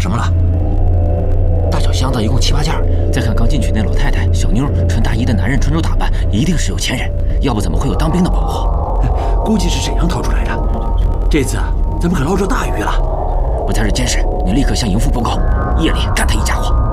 什么了？ 大小箱子一共7、8件，再看刚进去那老太太、小妞、穿大衣的男人，穿着打扮一定是有钱人，要不怎么会有当兵的保护？ 估计是沈阳逃出来的。这次咱们可捞着大鱼了。 我在这监视，你立刻向营副报告，夜里干他一家伙。